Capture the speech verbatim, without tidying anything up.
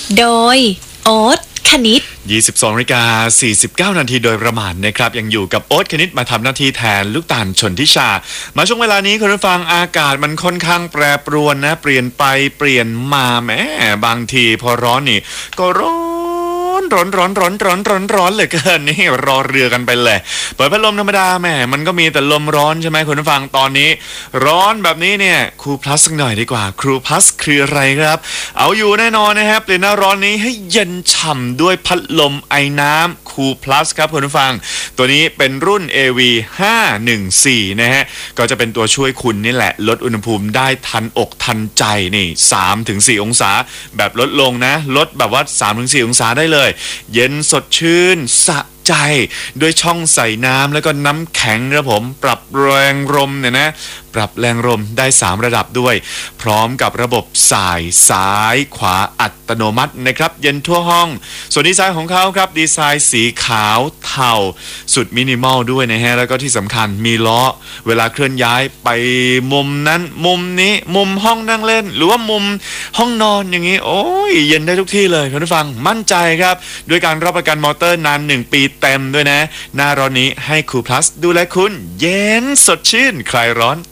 โดยโอ๊ตคณิตยี่สิบสองนาฬิกาสี่สิบเก้านาทีโดยประมาณนะครับยังอยู่กับโอ๊ตคณิตมาทำหน้าที่แทนลูกตาลชนทิชามาช่วงเวลานี้คุณผู้ฟังอากาศมันค่อนข้างแปรปรวนนะเปลี่ยนไปเปลี่ยนมาแหมบางทีพอร้อนนี่ก็ร้อนร้อนร้อนร้อนร้อนร้อนร้อนเลยเกินนี่รอเรือกันไปเลยเปิดพัดลมธรรมดาแหมมันก็มีแต่ลมร้อนใช่ไหมคุณผู้ฟังตอนนี้ร้อนแบบนี้เนี่ยครูพลัสสักหน่อยดีกว่าครูพลัสคืออะไรครับเอาอยู่แน่นอนนะครับเปลี่ยนหน้าร้อนนี้ให้เย็นฉ่ำด้วยพัดลมไอน้ำคูลพลัสครับคุณผู้ฟังตัวนี้เป็นรุ่น เอ วี ห้าหนึ่งสี่ นะฮะก็จะเป็นตัวช่วยคุณนี่แหละลดอุณหภูมิได้ทันอกทันใจนี่ สามถึงสี่ องศาแบบลดลงนะลดแบบว่า สามถึงสี่ องศาได้เลยเย็นสดชื่นสะใจด้วยช่องใส่น้ำแล้วก็น้ำแข็งครับผมปรับแรงลมเนี่ยนะปรับแรงลมได้สามระดับด้วยพร้อมกับระบบสายซ้ายขวาอัตโนมัตินะครับเย็นทั่วห้องส่วนดีไซน์ของเขาครับดีไซน์สีขาวเทาสุดมินิมอลด้วยนะฮะแล้วก็ที่สำคัญมีล้อเวลาเคลื่อนย้ายไปมุมนั้นมุมนี้มุมห้องนั่งเล่นหรือว่ามุมห้องนอนอย่างนี้โอ้ยเย็นได้ทุกที่เลยคุณผู้ฟังมั่นใจครับด้วยการรับประกันมอเตอร์นานหนึ่งปีเต็มด้วยนะหน้าร้อนนี้ให้คูลพลัสดูแลคุณเย็นสดชื่นคลายร้อน